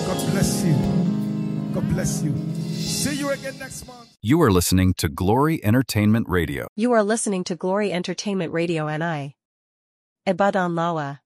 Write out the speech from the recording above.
God bless you. God bless you. See you again next month. You are listening to Glory Entertainment Radio. You are listening to Glory Entertainment Radio NI. Ibadan Lawa.